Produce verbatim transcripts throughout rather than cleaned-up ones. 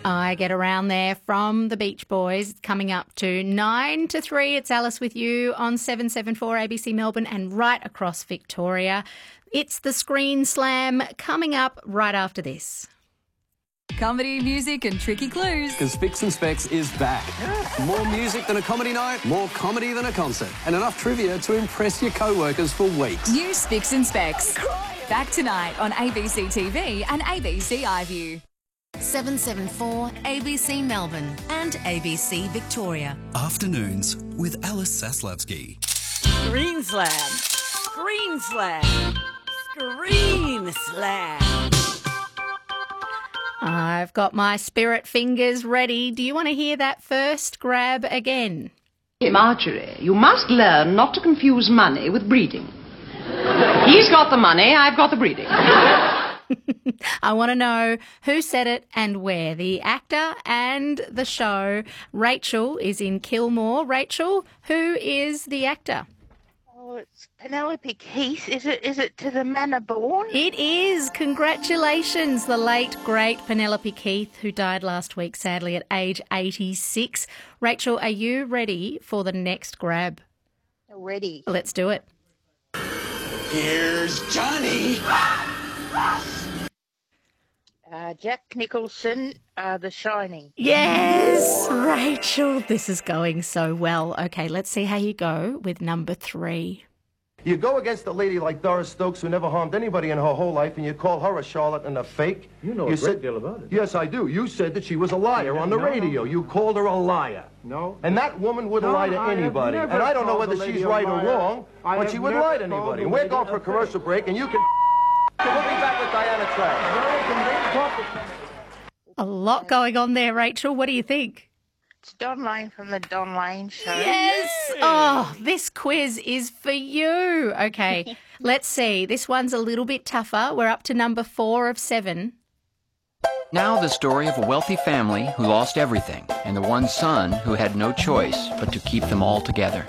I Get Around There from the Beach Boys. Coming up to nine to three, it's Alice with you on seven seven four A B C Melbourne and right across Victoria. It's the Screen Slam coming up right after this. Comedy, music and tricky clues. Because Spicks and Specs is back. More music than a comedy night, more comedy than a concert, and enough trivia to impress your co-workers for weeks. New Spicks and Specs. Back tonight on A B C T V and A B C iView. seven seven four A B C Melbourne and A B C Victoria. Afternoons with Alice Saslavsky. Screen Slam. Screen Slam. Screen Slam. I've got my spirit fingers ready. Do you want to hear that first grab again? Marjorie, you must learn not to confuse money with breeding. He's got the money, I've got the breeding. I want to know who said it and where. The actor and the show. Rachel is in Kilmore. Rachel, who is the actor? Oh, it's Penelope Keith. Is it? Is it To the Manor Born? It is. Congratulations, the late, great Penelope Keith, who died last week, sadly, at age eighty-six. Rachel, are you ready for the next grab? Ready. Let's do it. Here's Johnny. Uh, Jack Nicholson, uh, The Shining. Yes, Rachel, this is going so well. Okay, let's see how you go with number three. You go against a lady like Doris Stokes who never harmed anybody in her whole life and you call her a charlatan and a fake? You know you a great said, deal about it. Yes, I do. You said that she was a liar Yeah, on the no, radio. no. You called her a liar. No. And that woman wouldn't No, lie to I have anybody. never And I don't know called whether the lady she's a right or liar. wrong, I but have she wouldn't never lie to called anybody. the And we're lady going a for a fake. commercial break and you can... So we'll be back with Diana Travis. A lot going on there, Rachel. What do you think? It's Don Lane from The Don Lane Show. Yes. Oh, this quiz is for you. Okay, let's see. This one's a little bit tougher. We're up to number four of seven. Now the story of a wealthy family who lost everything and the one son who had no choice but to keep them all together.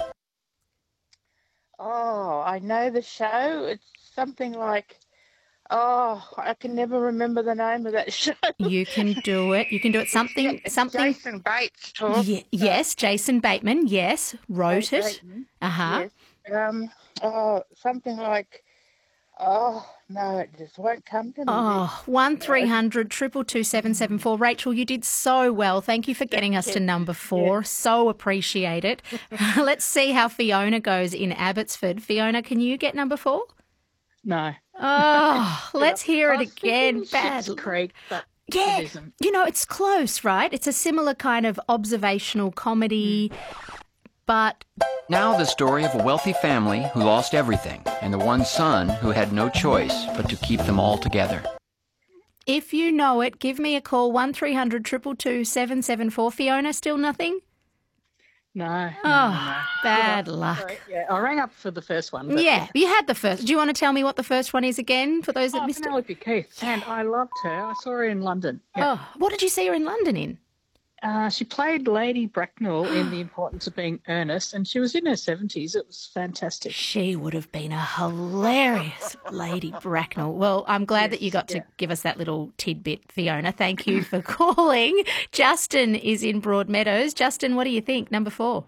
Oh, I know the show. It's something like... Oh, I can never remember the name of that show. You can do it. You can do it. Something, It's something. Jason Bates talk. Ye- yes, Jason Bateman. Yes, wrote it. Bateman, Uh huh. Yes. Um, oh, something like... Oh, no, it just won't come to me. Oh, one three hundred triple two seven seven four. Rachel, you did so well. Thank you for getting us to number four. So appreciate it. Let's see how Fiona goes in Abbotsford. Fiona, can you get number four? No. Oh, let's hear it again. Bad. Schitt's Creek, but Yeah, it isn't. you know, it's close, right? It's a similar kind of observational comedy, but Now the story of a wealthy family who lost everything and the one son who had no choice but to keep them all together. if you know it, give me a call, one three hundred two two two seven seven four. Fiona, still nothing? No. no, Oh, no, no. bad Yeah, luck. sorry, Yeah, I rang up for the first one. But Yeah, you had the first. Do you want to tell me what the first one is again for those that Oh, missed it? Penelope Keith, and I loved her. I saw her in London. Yeah. Oh, what did you see her in London in? Uh, she played Lady Bracknell in The Importance of Being Earnest, and she was in her seventies. It was fantastic. She would have been a hilarious Lady Bracknell. Well, I'm glad that you got to yeah. give us that little tidbit, Fiona. Thank you for calling. Justin is in Broadmeadows. Justin, what do you think? Number four.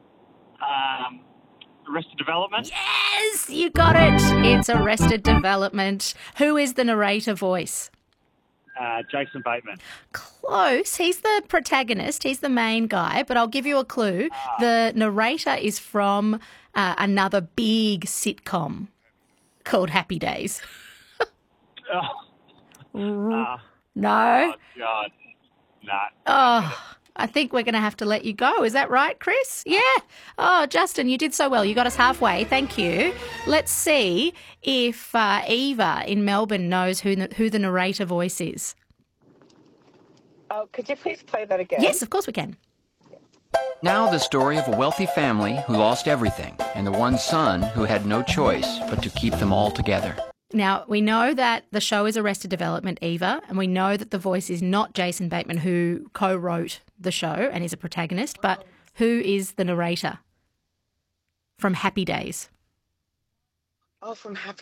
Um, Arrested Development. Yes, you got it. It's Arrested Development. Who is the narrator voice? Uh, Jason Bateman. Close. He's the protagonist. He's the main guy, but I'll give you a clue. The narrator is from uh, another big sitcom called Happy Days. Oh, uh, No? oh God. No. Oh, I think we're going to have to let you go. Is that right, Chris? Yeah. Oh, Justin, you did so well. You got us halfway. Thank you. Let's see if uh, Eva in Melbourne knows who who the narrator voice is. Oh, could you please play that again? Yes, of course we can. Now the story of a wealthy family who lost everything and the one son who had no choice but to keep them all together. Now, we know that the show is Arrested Development, Eva, and we know that the voice is not Jason Bateman, who co-wrote the show and is a protagonist, but who is the narrator from Happy Days? Oh, from Happy